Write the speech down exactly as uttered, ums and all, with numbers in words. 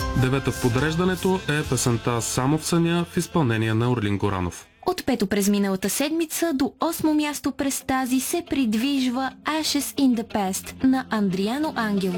Девета в подреждането е песента "Само в съня" в изпълнение на Орлин Горанов. От пето през миналата седмица до осмо място през тази се придвижва Ashes in the Past на Андриано Ангелов.